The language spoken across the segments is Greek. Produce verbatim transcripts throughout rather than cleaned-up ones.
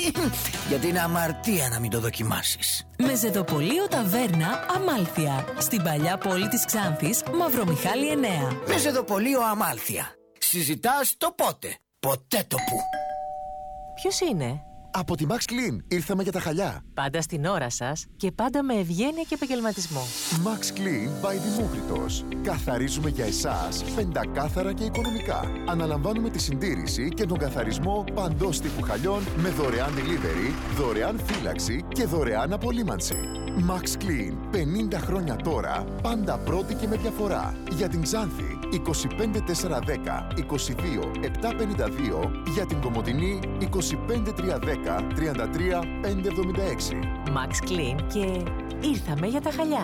Γιατί είναι αμαρτία να μην το δοκιμάσεις. Μεζεδοπολείο Ταβέρνα Αμάλθεια. Στην παλιά πόλη της Ξάνθης, Μαυρομιχάλη εννέα. Μεζεδοπολείο Αμάλθεια. Συζητάς το πότε, ποτέ το πού. Ποιος είναι? Από τη Max Clean ήρθαμε για τα χαλιά. Πάντα στην ώρα σας και πάντα με ευγένεια και επαγγελματισμό. Max Clean by Δημόκριτος. Καθαρίζουμε για εσάς πεντακάθαρα και οικονομικά. Αναλαμβάνουμε τη συντήρηση και τον καθαρισμό παντός τύπου χαλιών με δωρεάν delivery, δωρεάν φύλαξη και δωρεάν απολύμανση. Max Clean, πενήντα χρόνια τώρα, πάντα πρώτη και με διαφορά. Για την Ξάνθη, είκοσι πέντε τετρακόσια δέκα είκοσι δύο επτακόσια πενήντα δύο. Για την Κομοτηνή, είκοσι πέντε τριακόσια δέκα τριάντα τρία πεντακόσια εβδομήντα έξι. Max Clean και ήρθαμε για τα χαλιά.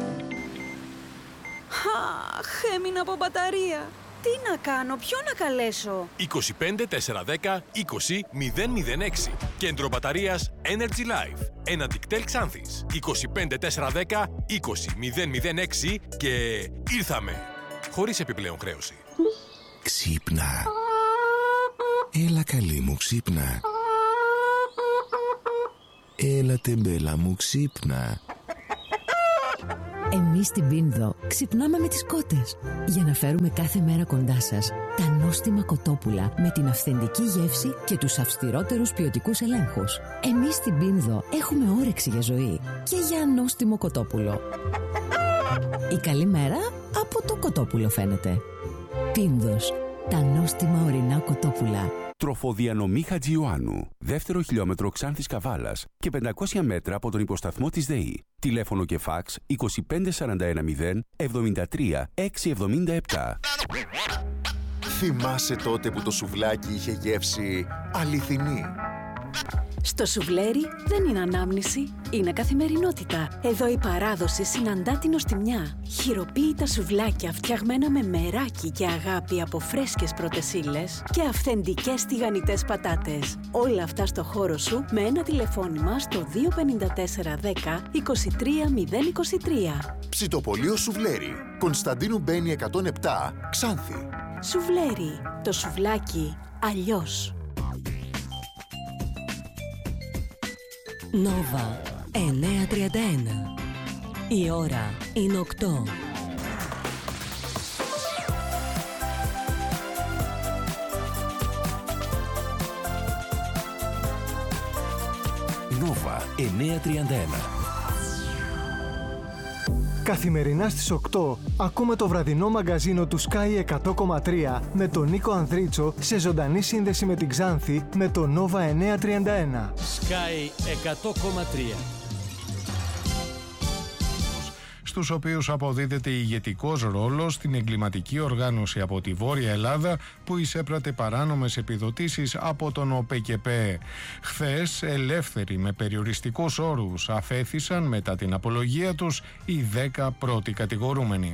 Αχ, έμεινα από μπαταρία. Τι να κάνω, ποιο να καλέσω? είκοσι πέντε τετρακόσια δέκα είκοσι μηδέν μηδέν έξι. Κέντρο μπαταρίας Energy Life. Ένα Dictel Ξάνθης. είκοσι πέντε τετρακόσια δέκα είκοσι μηδέν μηδέν έξι και ήρθαμε. Χωρίς επιπλέον χρέωση. Ξύπνα. Έλα καλή μου, ξύπνα. Έλα τεμπέλα μου, ξύπνα. Εμείς στην Πίνδο ξυπνάμε με τις κότες για να φέρουμε κάθε μέρα κοντά σας τα νόστιμα κοτόπουλα με την αυθεντική γεύση και τους αυστηρότερους ποιοτικούς ελέγχους. Εμείς στην Πίνδο έχουμε όρεξη για ζωή και για νόστιμο κοτόπουλο. Η καλή μέρα από το κοτόπουλο φαίνεται. Πίνδος, τα νόστιμα ορεινά κοτόπουλα. Τροφοδιανομή Χατζιωάννου. Δεύτερο χιλιόμετρο Ξάνθης Καβάλας και πεντακόσια μέτρα από τον υποσταθμό της ΔΕΗ. Τηλέφωνο και φάξ είκοσι πέντε σαράντα ένα μηδέν εβδομήντα τρία εξακόσια εβδομήντα επτά. Θυμάσαι τότε που το σουβλάκι είχε γεύση αληθινή? Στο σουβλέρι δεν είναι ανάμνηση, είναι καθημερινότητα. Εδώ η παράδοση συναντά την νοστιμιά. Χειροποίητα σουβλάκια φτιαγμένα με μεράκι και αγάπη από φρέσκες πρώτες ύλες και αυθεντικές τηγανιτές πατάτες. Όλα αυτά στο χώρο σου με ένα τηλεφώνημα στο δύο πέντε τέσσερα δέκα είκοσι τρία μηδέν είκοσι τρία. Ψητοπολείο Σουβλέρι. Κωνσταντίνου Μπένη εκατόν επτά, Ξάνθη. Σουβλέρι. Το σουβλάκι αλλιώς. Νόβα εννιακόσια τριάντα ένα. Η ώρα είναι οκτώ. Νόβα εννιακόσια τριάντα ένα. Καθημερινά στις οκτώ ακούμε το βραδινό μαγκαζίνο του Sky εκατό κόμμα τρία με τον Νίκο Ανδρίτσο σε ζωντανή σύνδεση με την Ξάνθη με το Νόβα εννιακόσια τριάντα ένα. Sky εκατό κόμμα τρία. Στους οποίους αποδίδεται ηγετικός ρόλος στην εγκληματική οργάνωση από τη Βόρεια Ελλάδα που εισέπρατε παράνομες επιδοτήσεις από τον ΟΠΕΚΕΠΕ. Χθες, ελεύθεροι με περιοριστικούς όρους, αφέθησαν μετά την απολογία τους οι δέκα πρώτοι κατηγορούμενοι.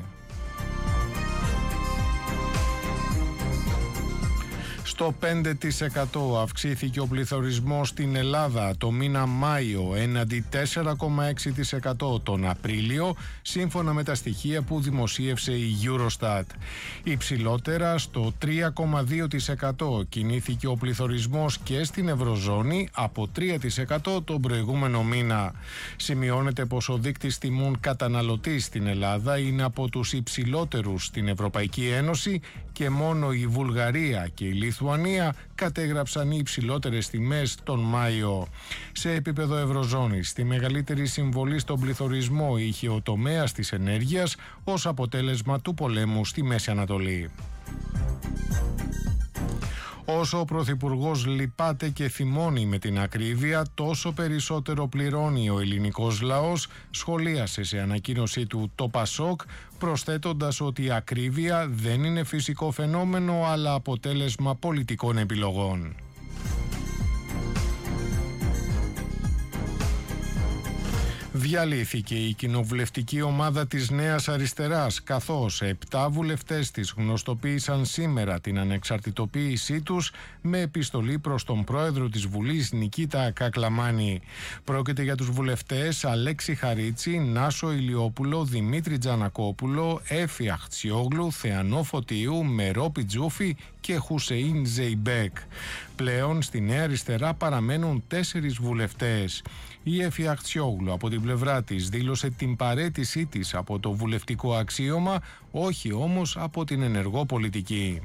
Στο πέντε τοις εκατό αυξήθηκε ο πληθωρισμός στην Ελλάδα το μήνα Μάιο έναντι τέσσερα κόμμα έξι τοις εκατό τον Απρίλιο, σύμφωνα με τα στοιχεία που δημοσίευσε η Eurostat. Υψηλότερα στο τρία κόμμα δύο τοις εκατό κινήθηκε ο πληθωρισμός και στην Ευρωζώνη από τρία τοις εκατό τον προηγούμενο μήνα. Σημειώνεται πως ο δείκτης τιμών καταναλωτή στην Ελλάδα είναι από τους υψηλότερους στην Ευρωπαϊκή Ένωση και μόνο η Βουλγαρία και η Λιθουανία κατέγραψαν οι υψηλότερες τιμές τον Μάιο. Σε επίπεδο Ευρωζώνης, τη μεγαλύτερη συμβολή στον πληθωρισμό είχε ο τομέας της ενέργειας ως αποτέλεσμα του πολέμου στη Μέση Ανατολή. Όσο ο Πρωθυπουργός λυπάται και θυμώνει με την ακρίβεια, τόσο περισσότερο πληρώνει ο ελληνικός λαός, σχολίασε σε ανακοίνωσή του το Πασόκ, προσθέτοντας ότι η ακρίβεια δεν είναι φυσικό φαινόμενο αλλά αποτέλεσμα πολιτικών επιλογών. Διαλύθηκε η κοινοβουλευτική ομάδα της Νέας Αριστεράς, καθώς επτά βουλευτές της γνωστοποίησαν σήμερα την ανεξαρτητοποίησή τους με επιστολή προς τον πρόεδρο της Βουλής Νικήτα Κακλαμάνη. Πρόκειται για τους βουλευτές Αλέξη Χαρίτσι, Νάσο Ηλιόπουλο, Δημήτρη Τζανακόπουλο, Έφη Αχτσιόγλου, Θεανό Φωτίου, Μερό Πιτζούφη και Χουσεΐν Ζεϊμπέκ. Πλέον στη Νέα Αριστερά παραμένουν τέσσερις βουλευτές. Η Εφη Αχτσιόγλου από την πλευρά της δήλωσε την παραίτησή της από το βουλευτικό αξίωμα, όχι όμως από την ενεργό πολιτική.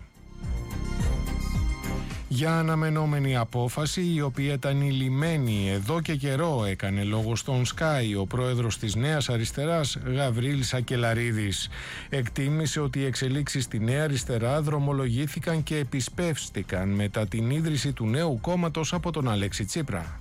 Για αναμενόμενη απόφαση, η οποία ήταν ηλυμένη εδώ και καιρό, έκανε λόγο στον Sky ο πρόεδρος της Νέας Αριστεράς, Γαβρίλ Σακελαρίδης. Εκτίμησε ότι οι εξελίξεις στη Νέα Αριστερά δρομολογήθηκαν και επισπεύστηκαν μετά την ίδρυση του νέου κόμματος από τον Αλέξη Τσίπρα.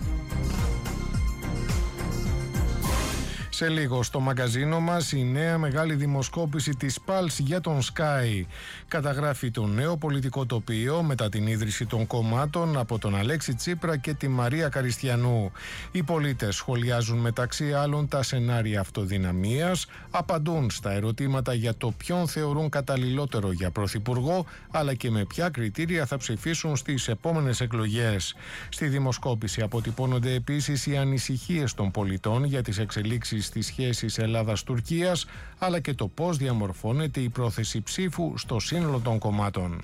Σε λίγο στο μαγκαζίνο μας η νέα μεγάλη δημοσκόπηση της Pulse για τον Sky καταγράφει το νέο πολιτικό τοπίο μετά την ίδρυση των κομμάτων από τον Αλέξη Τσίπρα και τη Μαρία Καριστιανού. Οι πολίτες σχολιάζουν μεταξύ άλλων τα σενάρια αυτοδυναμίας, απαντούν στα ερωτήματα για το ποιον θεωρούν καταλληλότερο για πρωθυπουργό, αλλά και με ποια κριτήρια θα ψηφίσουν στις επόμενες εκλογές. Στη δημοσκόπηση αποτυπώνονται επίσης οι ανησυχίες των πολιτών για τις εξελίξεις στις σχέσεις Ελλάδας-Τουρκίας, αλλά και το πώς διαμορφώνεται η πρόθεση ψήφου στο σύνολο των κομμάτων.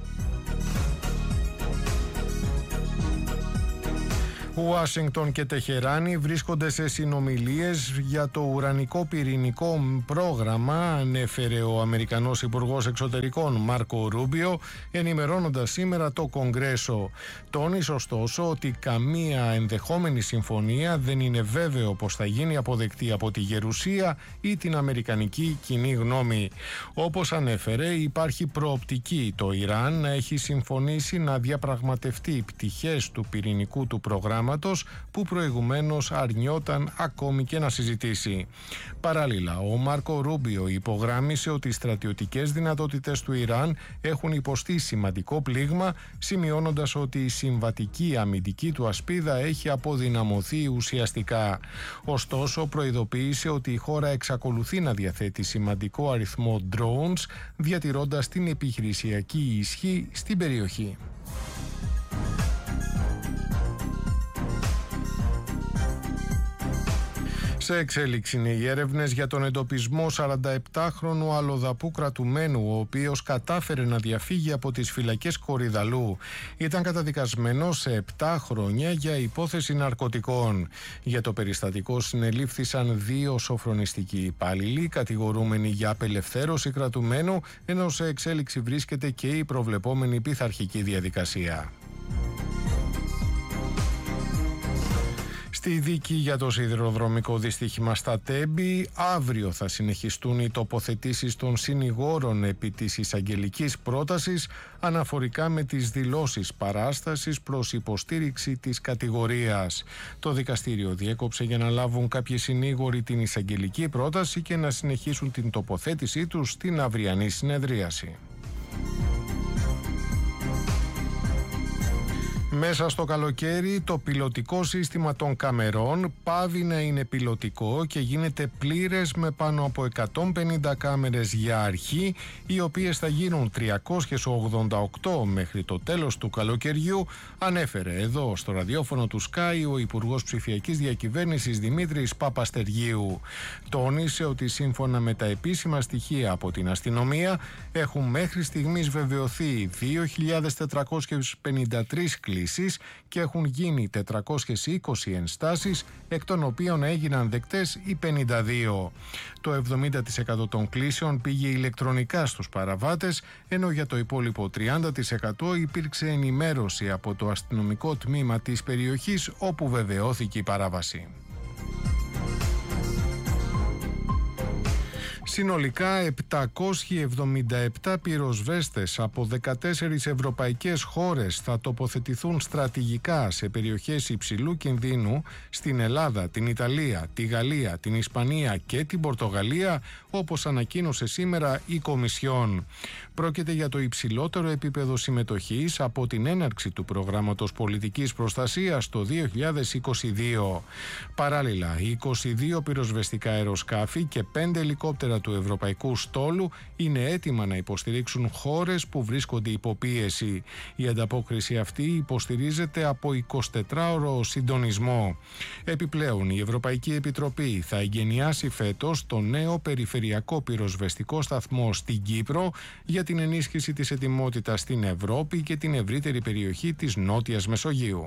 Ουάσιγκτον και Τεχεράνη βρίσκονται σε συνομιλίες για το ουρανικό πυρηνικό πρόγραμμα, ανέφερε ο Αμερικανός Υπουργός Εξωτερικών Μάρκο Ρούμπιο, ενημερώνοντας σήμερα το Κογκρέσο. Τόνισε ωστόσο ότι καμία ενδεχόμενη συμφωνία δεν είναι βέβαιο πως θα γίνει αποδεκτή από τη Γερουσία ή την αμερικανική κοινή γνώμη. Όπως ανέφερε, υπάρχει προοπτική το Ιράν να έχει συμφωνήσει να διαπραγματευτεί πτυχές του πυρηνικού του προγράμματος που προηγουμένως αρνιόταν ακόμη και να συζητήσει. Παράλληλα, ο Μάρκο Ρούμπιο υπογράμμισε ότι οι στρατιωτικές δυνατότητες του Ιράν έχουν υποστεί σημαντικό πλήγμα, σημειώνοντας ότι η συμβατική αμυντική του ασπίδα έχει αποδυναμωθεί ουσιαστικά. Ωστόσο, προειδοποίησε ότι η χώρα εξακολουθεί να διαθέτει σημαντικό αριθμό drones, διατηρώντας την επιχειρησιακή ισχύ στην περιοχή. Σε εξέλιξη είναι οι έρευνες για τον εντοπισμό σαρανταεπτάχρονου αλλοδαπού κρατουμένου, ο οποίος κατάφερε να διαφύγει από τις φυλακές Κορυδαλού. Ήταν καταδικασμένος σε επτά χρόνια για υπόθεση ναρκωτικών. Για το περιστατικό συνελήφθησαν δύο σοφρονιστικοί υπάλληλοι, κατηγορούμενοι για απελευθέρωση κρατουμένου, ενώ σε εξέλιξη βρίσκεται και η προβλεπόμενη πειθαρχική διαδικασία. Στη δίκη για το σιδηροδρομικό δυστύχημα στα Τέμπη, αύριο θα συνεχιστούν οι τοποθετήσεις των συνηγόρων επί της εισαγγελικής πρότασης αναφορικά με τις δηλώσεις παράστασης προς υποστήριξη της κατηγορίας. Το δικαστήριο διέκοψε για να λάβουν κάποιοι συνήγοροι την εισαγγελική πρόταση και να συνεχίσουν την τοποθέτησή τους στην αυριανή συνεδρίαση. Μέσα στο καλοκαίρι το πιλωτικό σύστημα των καμερών πάβει να είναι πιλωτικό και γίνεται πλήρες με πάνω από εκατόν πενήντα κάμερες για αρχή, οι οποίες θα γίνουν τριακόσιες ογδόντα οκτώ μέχρι το τέλος του καλοκαιριού, ανέφερε εδώ στο ραδιόφωνο του Sky ο Υπουργός Ψηφιακής Διακυβέρνησης Δημήτρης Παπαστεργίου. Τόνισε ότι σύμφωνα με τα επίσημα στοιχεία από την αστυνομία έχουν μέχρι στιγμής βεβαιωθεί δύο χιλιάδες τετρακόσιες πενήντα τρεις κλήσεις και έχουν γίνει τετρακόσιες είκοσι ενστάσεις, εκ των οποίων έγιναν δεκτές οι πενήντα δύο. Το εβδομήντα τοις εκατό των κλήσεων πήγε ηλεκτρονικά στους παραβάτες, ενώ για το υπόλοιπο τριάντα τοις εκατό υπήρξε ενημέρωση από το αστυνομικό τμήμα της περιοχής όπου βεβαιώθηκε η παράβαση. Συνολικά επτακόσιοι εβδομήντα επτά πυροσβέστες από δεκατέσσερις ευρωπαϊκές χώρες θα τοποθετηθούν στρατηγικά σε περιοχές υψηλού κινδύνου στην Ελλάδα, την Ιταλία, τη Γαλλία, την Ισπανία και την Πορτογαλία, όπως ανακοίνωσε σήμερα η Κομισιόν. Πρόκειται για το υψηλότερο επίπεδο συμμετοχής από την έναρξη του προγράμματος πολιτικής προστασίας το δύο χιλιάδες είκοσι δύο. Παράλληλα, είκοσι δύο πυροσβεστικά αεροσκάφη και πέντε ελικόπτερα του Ευρωπαϊκού Στόλου είναι έτοιμα να υποστηρίξουν χώρες που βρίσκονται υπό πίεση. Η ανταπόκριση αυτή υποστηρίζεται από εικοσιτετράωρο συντονισμό. Επιπλέον, η Ευρωπαϊκή Επιτροπή θα εγκαινιάσει φέτος το νέο περιφερειακό πυροσβεστικό σταθμό στην Κύπρο για την ενίσχυση της ετοιμότητας στην Ευρώπη και την ευρύτερη περιοχή της Νότιας Μεσογείου.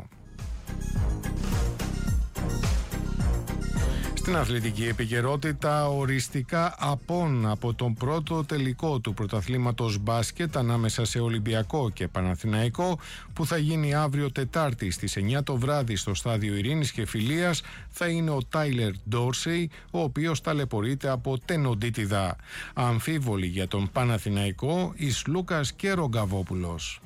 Στην αθλητική επικαιρότητα, οριστικά απόν από τον πρώτο τελικό του πρωταθλήματος μπάσκετ ανάμεσα σε Ολυμπιακό και Παναθηναϊκό, που θα γίνει αύριο Τετάρτη στις εννιά το βράδυ στο Στάδιο Ειρήνης και Φιλίας, θα είναι ο Τάιλερ Ντόρσεϊ, ο οποίος ταλαιπωρείται από τενοντίτιδα. Αμφίβολοι για τον Παναθηναϊκό, εις Λούκας και Ρογκαβόπουλος.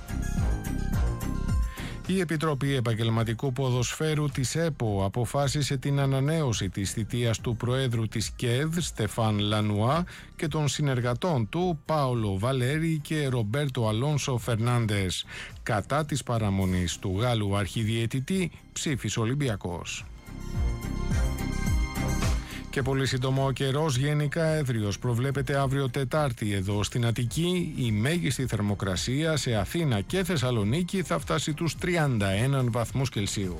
Η Επιτροπή Επαγγελματικού Ποδοσφαίρου της ΕΠΟ αποφάσισε την ανανέωση της θητείας του Προέδρου της ΚΕΔ, Στεφάν Λανουά, και των συνεργατών του, Πάολο Βαλέρη και Ρομπέρτο Αλόνσο Φερνάντες. Κατά της παραμονής του Γάλλου αρχιδιαιτητή, ψήφισε ο Ολυμπιακός. Και πολύ σύντομο ο καιρός, γενικά έθριος. Προβλέπεται αύριο Τετάρτη εδώ στην Αττική. Η μέγιστη θερμοκρασία σε Αθήνα και Θεσσαλονίκη θα φτάσει τους τριάντα ένα βαθμούς Κελσίου.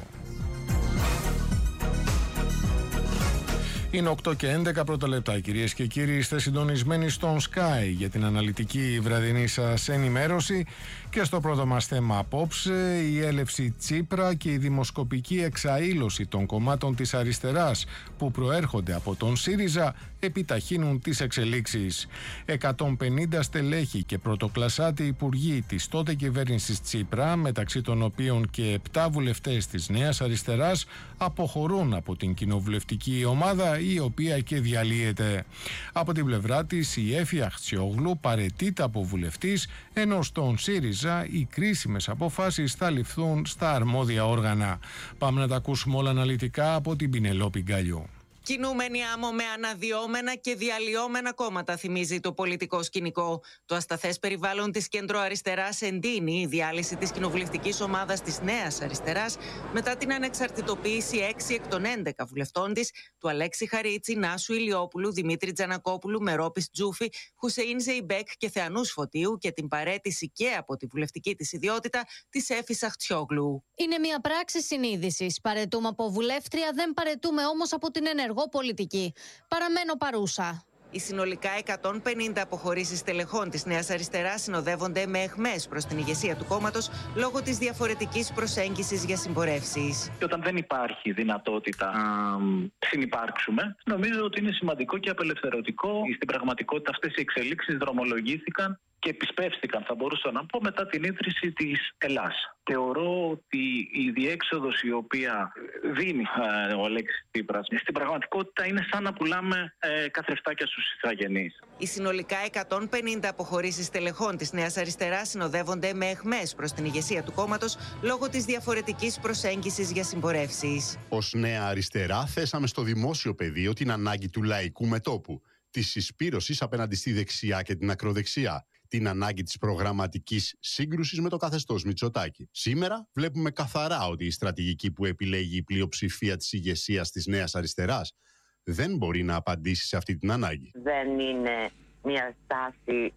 Είναι οκτώ και έντεκα πρώτα λεπτά, κυρίες και κύριοι. Είστε συντονισμένοι στον Sky για την αναλυτική βραδινή σας ενημέρωση. Και στο πρώτο μας θέμα απόψε, η έλευση Τσίπρα και η δημοσκοπική εξαήλωση των κομμάτων της αριστεράς που προέρχονται από τον ΣΥΡΙΖΑ επιταχύνουν τις εξελίξεις. εκατόν πενήντα στελέχη και πρωτοκλασσάτοι υπουργοί της τότε κυβέρνησης Τσίπρα, μεταξύ των οποίων και επτά βουλευτές της Νέας Αριστεράς, αποχωρούν από την κοινοβουλευτική ομάδα, η οποία και διαλύεται. Από την πλευρά της, η Έφη Αχτσιόγλου παραιτείται από βουλευτής, ενώ στον ΣΥΡΙΖΑ οι κρίσιμες αποφάσεις θα ληφθούν στα αρμόδια όργανα. Πάμε να τα ακούσουμε όλα αναλυτικά από την Πινελόπη Γκαλιού. Κινούμενη άμμο με αναδυόμενα και διαλυόμενα κόμματα, θυμίζει το πολιτικό σκηνικό. Το ασταθές περιβάλλον της κεντροαριστεράς εντείνει η διάλυση της κοινοβουλευτικής ομάδας της Νέας Αριστεράς μετά την ανεξαρτητοποίηση έξι εκ των έντεκα βουλευτών της, του Αλέξη Χαρίτση, Νάσου Ηλιόπουλου, Δημήτρη Τζανακόπουλου, Μερόπης Τζούφη, Χουσεΐν Ζεϊμπέκ και Θεανούς Φωτίου, και την παραίτηση και από τη βουλευτική της ιδιότητα της Έφης Αχτσιόγλου. Είναι μια πράξη συνείδησης. Παραιτούμε από βουλεύτρια, δεν παραιτούμε όμως από την ενεργό πολιτική. Παραμένω παρούσα. Οι συνολικά εκατόν πενήντα αποχωρήσεις στελεχών της Νέας Αριστεράς συνοδεύονται με αιχμές προς την ηγεσία του κόμματος λόγω της διαφορετικής προσέγγισης για συμπορεύσεις. Και όταν δεν υπάρχει δυνατότητα να συνυπάρξουμε, νομίζω ότι είναι σημαντικό και απελευθερωτικό. Στην πραγματικότητα αυτές οι εξελίξεις δρομολογήθηκαν και επισπεύστηκαν, θα μπορούσα να πω, μετά την ίδρυση της Ελλάς. Θεωρώ ότι η διέξοδος η οποία δίνει ε, ο Αλέξης Τσίπρας στην πραγματικότητα είναι σαν να πουλάμε ε, καθρεφτάκια στους ηθαγενείς. Οι συνολικά εκατόν πενήντα αποχωρήσεις στελεχών της Νέας Αριστεράς συνοδεύονται με αιχμές προς την ηγεσία του κόμματος λόγω της διαφορετικής προσέγγισης για συμπορεύσεις. Ως Νέα Αριστερά θέσαμε στο δημόσιο πεδίο την ανάγκη του λαϊκού μετώπου, της συσπήρωσης απέναντι στη δεξιά και την ακροδεξιά, την ανάγκη της προγραμματικής σύγκρουσης με το καθεστώς Μητσοτάκη. Σήμερα βλέπουμε καθαρά ότι η στρατηγική που επιλέγει η πλειοψηφία της ηγεσίας της Νέας Αριστεράς δεν μπορεί να απαντήσει σε αυτή την ανάγκη. Δεν είναι μια στάση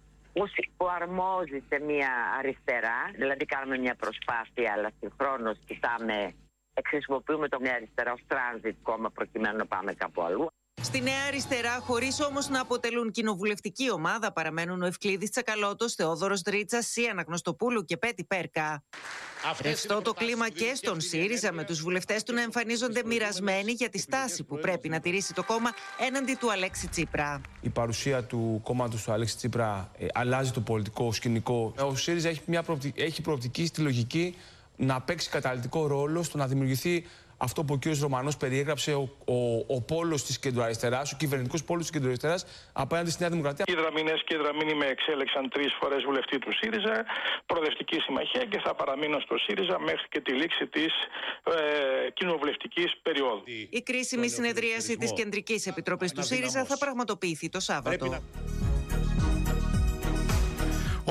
που αρμόζει σε μια αριστερά, δηλαδή κάνουμε μια προσπάθεια, αλλά συγχρόνως κοιτάμε, χρησιμοποιούμε το Νέα Αριστερά ως transit κόμμα προκειμένου να πάμε κάπου αλλού. Στη Νέα Αριστερά, χωρίς όμως να αποτελούν κοινοβουλευτική ομάδα, παραμένουν ο Ευκλήδης Τσακαλώτος, Θεόδωρος Δρίτσας, Σία Αναγνωστοπούλου και Πέτη Πέρκα. Ρευστό το κλίμα και στον ΣΥΡΙΖΑ, με τους βουλευτές του να εμφανίζονται μοιρασμένοι για τη στάση που πρέπει να τηρήσει το κόμμα έναντι του Αλέξη Τσίπρα. Η παρουσία του κόμματος του Αλέξη Τσίπρα ε, αλλάζει το πολιτικό σκηνικό. Ο ΣΥΡΙΖΑ έχει, μια προοπτική, έχει προοπτική στη λογική να παίξει καταλυτικό ρόλο στο να δημιουργηθεί αυτό που ο κ. Ρωμανός περιέγραψε, ο, ο, ο πόλος της κεντροαριστεράς, ο κυβερνητικός πόλος της κεντροαριστεράς απέναντι στη Νέα Δημοκρατία. Οι Δραμηνές και οι Δραμήνοι με εξέλεξαν τρεις φορές βουλευτή του ΣΥΡΙΖΑ, προοδευτική συμμαχία, και θα παραμείνω στο ΣΥΡΙΖΑ μέχρι και τη λήξη της ε, κοινοβουλευτικής περίοδου. Η κρίσιμη συνεδρίαση της Κεντρικής Επιτροπής του ΣΥΡΙΖΑ θα πραγματοποιηθεί το Σάββατο.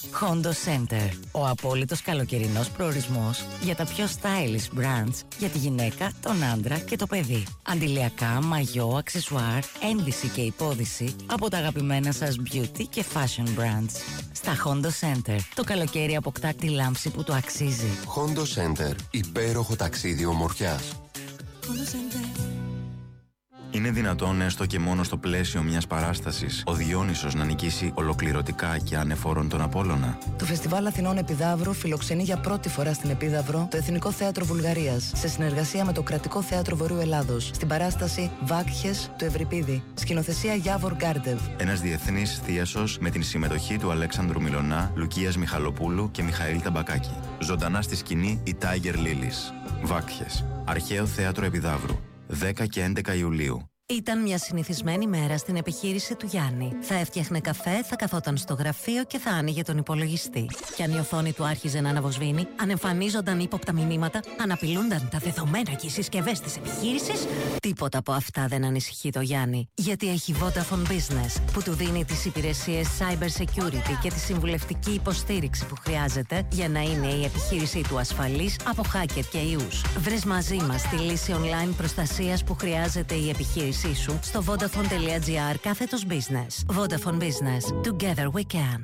Hondo Center. Ο απόλυτος καλοκαιρινός προορισμός για τα πιο stylish brands για τη γυναίκα, τον άντρα και το παιδί. Αντιλιακά, μαγιό, αξεσουάρ, ένδυση και υπόδυση από τα αγαπημένα σας beauty και fashion brands. Στα Hondo Center το καλοκαίρι αποκτά τη λάμψη που του αξίζει. Hondo Center. Υπέροχο ταξίδι ομορφιάς. Hondo Center. Είναι δυνατόν έστω και μόνο στο πλαίσιο μιας παράστασης ο Διόνυσος να νικήσει ολοκληρωτικά και ανεφόρον τον Απόλλωνα? Το Φεστιβάλ Αθηνών Επιδαύρου φιλοξενεί για πρώτη φορά στην Επίδαυρο το Εθνικό Θέατρο Βουλγαρίας σε συνεργασία με το Κρατικό Θέατρο Βορείου Ελλάδος στην παράσταση Βάκχες του Ευρυπίδη. Σκηνοθεσία Γιάβορ Γκάρντεβ. Ένας διεθνής θίασος με την συμμετοχή του Αλέξανδρου Μιλωνά, Λουκίας Μιχαλοπούλου και Μιχαήλ Ταμπακάκη. Ζωντανά στη σκηνή η Tiger Lilies. Βάκχες. Αρχαίο Θέατρο Επιδαύρου. δέκα και έντεκα Ιουλίου. Ήταν μια συνηθισμένη μέρα στην επιχείρηση του Γιάννη. Θα έφτιαχνε καφέ, θα καθόταν στο γραφείο και θα άνοιγε τον υπολογιστή. Και αν η οθόνη του άρχιζε να αναβοσβήνει, αν εμφανίζονταν ύποπτα μηνύματα, αν απειλούνταν τα δεδομένα και οι συσκευές της επιχείρησης, τίποτα από αυτά δεν ανησυχεί το Γιάννη. Γιατί έχει Vodafone Business, που του δίνει τις υπηρεσίες cyber security και τη συμβουλευτική υποστήριξη που χρειάζεται για να είναι η επιχείρησή του ασφαλής από hacker και ιούς. Βρες μαζί μας τη λύση online προστασίας που χρειάζεται η επιχείρηση σου στο vodafone.gr κάθετος business. Vodafone Business. Together we can.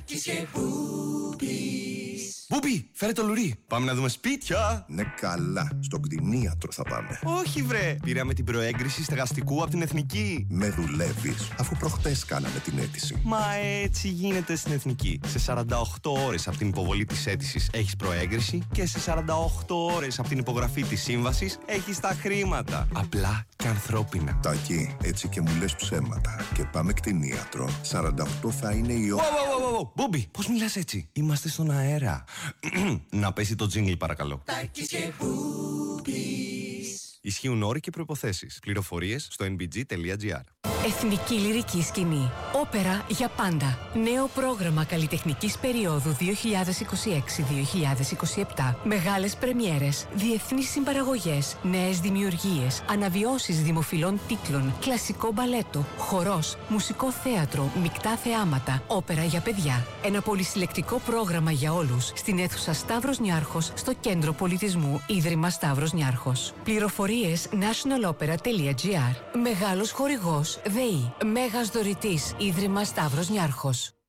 Μπούμπι, φέρε το λουρί. Πάμε να δούμε σπίτια. Ναι, καλά. Στον κτηνίατρο θα πάμε. Όχι, βρε. Πήραμε την προέγκριση στεγαστικού από την Εθνική. Με δουλεύεις, αφού προχτές κάναμε την αίτηση. Μα έτσι γίνεται στην Εθνική. Σε σαράντα οκτώ ώρες από την υποβολή της αίτησης έχεις προέγκριση και σε σαράντα οκτώ ώρες από την υπογραφή της σύμβασης έχεις τα χρήματα. Απλά και ανθρώπινα. Τάκη, έτσι και μου λες ψέματα. Και πάμε κτηνίατρο. σαράντα οκτώ θα είναι η ώρα. Μπούμπι, πώς μιλάς έτσι? Είμαστε στον αέρα. Να πέσει το τζίνγκλ παρακαλώ. Ισχύουν όροι και προϋποθέσεις. Πληροφορίες στο εν μπι τζι τελεία τζι άρ. Εθνική Λυρική Σκηνή. Όπερα για πάντα. Νέο πρόγραμμα καλλιτεχνικής περίοδου δύο χιλιάδες είκοσι έξι με δύο χιλιάδες είκοσι επτά. Μεγάλες πρεμιέρες, διεθνείς συμπαραγωγές, νέες δημιουργίες, αναβιώσεις δημοφιλών τίτλων, κλασικό μπαλέτο, χορός, μουσικό θέατρο, μεικτά θεάματα, όπερα για παιδιά. Ένα πολυσυλλεκτικό πρόγραμμα για όλους στην αίθουσα Σταύρος Νιάρχος στο Κέντρο Πολιτισμού Ίδρυμα Σταύρος Νιάρχος. Πληροφορίες national opera τελεία τζι άρ. Μεγάλος χορηγός ΔΕΗ. Μέγας δωρητής Ίδρυμα Σταύρος Νιάρχος.